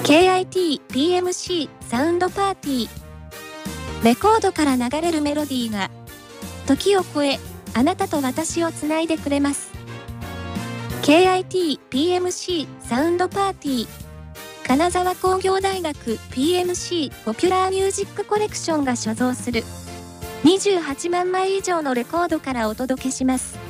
KIT-PMC サウンドパーティー。レコードから流れるメロディーが、時を超え、あなたと私をつないでくれます。KIT-PMC サウンドパーティー。金沢工業大学 PMC ポピュラーミュージックコレクションが所蔵する28万枚以上のレコードからお届けします。